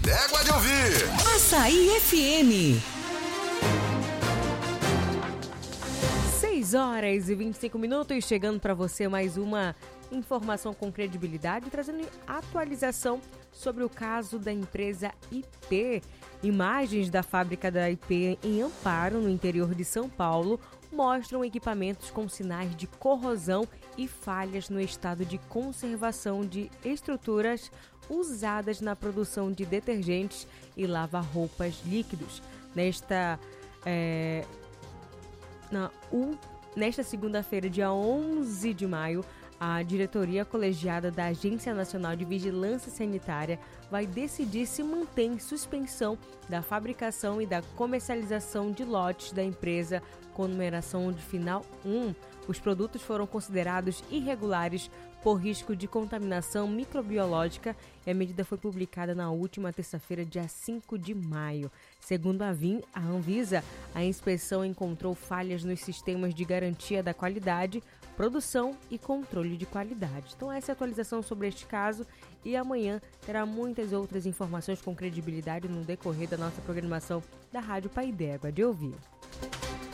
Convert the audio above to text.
d'égua de ouvir. Açaí FM. 6h25, chegando para você mais uma informação com credibilidade, trazendo atualização sobre o caso da empresa IP. Imagens da fábrica da IP em Amparo, no interior de São Paulo, mostram equipamentos com sinais de corrosão e falhas no estado de conservação de estruturas usadas na produção de detergentes e lava-roupas líquidos. Nesta segunda-feira, dia 11 de maio, a diretoria colegiada da Agência Nacional de Vigilância Sanitária vai decidir se mantém suspensão da fabricação e da comercialização de lotes da empresa com numeração de final 1. Os produtos foram considerados irregulares por risco de contaminação microbiológica e a medida foi publicada na última terça-feira, dia 5 de maio. Segundo a Anvisa, a inspeção encontrou falhas nos sistemas de garantia da qualidade, produção e controle de qualidade. Então essa é a atualização sobre este caso e amanhã terá muitas outras informações com credibilidade no decorrer da nossa programação da Rádio Pai d'Égua de Ouvir.